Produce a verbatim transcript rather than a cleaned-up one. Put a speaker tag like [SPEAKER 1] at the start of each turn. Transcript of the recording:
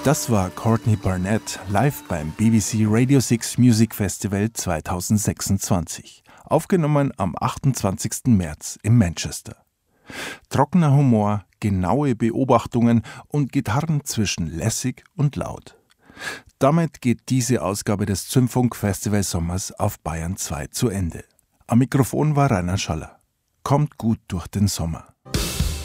[SPEAKER 1] Das war Courtney Barnett live beim B B C Radio six Music Festival zweitausendsechsundzwanzig, aufgenommen am achtundzwanzigsten März in Manchester. Trockener Humor, genaue Beobachtungen und Gitarren zwischen lässig und laut. Damit geht diese Ausgabe des Zündfunk Festival Sommers auf Bayern zwei zu Ende. Am Mikrofon war Rainer Schaller. Kommt gut durch den Sommer.